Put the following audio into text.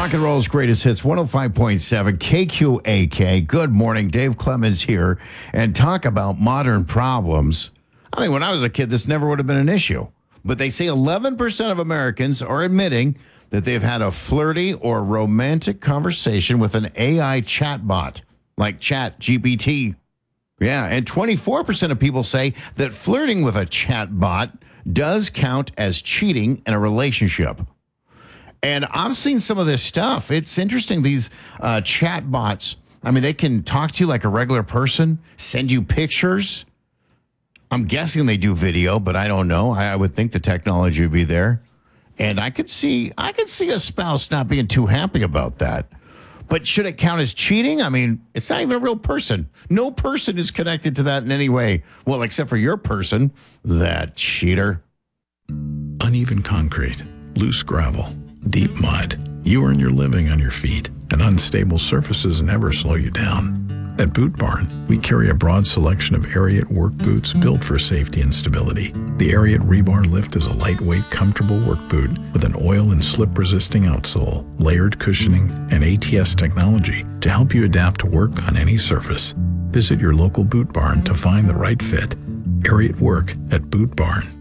Rock and Roll's greatest hits, 105.7 KQAK. Good morning. Dave Clemens here. And talk about modern problems. I mean, when I was a kid, this never would have been an issue. But they say 11% of Americans are admitting that they've had a flirty or romantic conversation with an AI chatbot, like ChatGPT. Yeah, and 24% of people say that flirting with a chatbot does count as cheating in a relationship. And I've seen some of this stuff. It's interesting. These chatbots, I mean, they can talk to you like a regular person, send you pictures. I'm guessing they do video, but I don't know. I would think the technology would be there. And I could see a spouse not being too happy about that. But should it count as cheating? I mean, it's not even a real person. No person is connected to that in any way. Well, except for your person, that cheater. Uneven concrete, loose gravel, deep mud. You earn your living on your feet, and unstable surfaces never slow you down. At Boot Barn, we carry a broad selection of Ariat work boots built for safety and stability. The Ariat Rebar Lift is a lightweight, comfortable work boot with an oil and slip-resisting outsole, layered cushioning, and ATS technology to help you adapt to work on any surface. Visit your local Boot Barn to find the right fit. Ariat Work at Boot Barn.